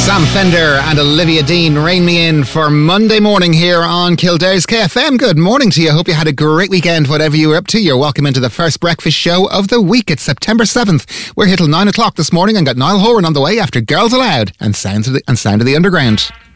Sam Fender and Olivia Dean rein me in for Monday morning here on Kildare's KFM. Good morning to you. Hope you had a great weekend, whatever you were up to. You're welcome into the first breakfast show of the week. It's September 7th. We're here till 9 o'clock this morning and got Niall Horan on the way after Girls Aloud and Sound of the Underground.